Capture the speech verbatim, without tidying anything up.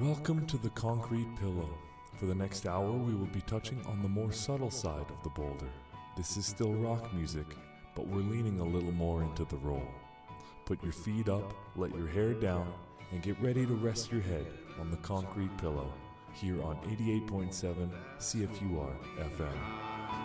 Welcome to the Concrete Pillow. For the next hour, we will be touching on the more subtle side of the boulder. This is still rock music, but we're leaning a little more into the roll. Put your feet up, let your hair down, and get ready to rest your head on the Concrete Pillow here on eighty-eight point seven C F U R F M.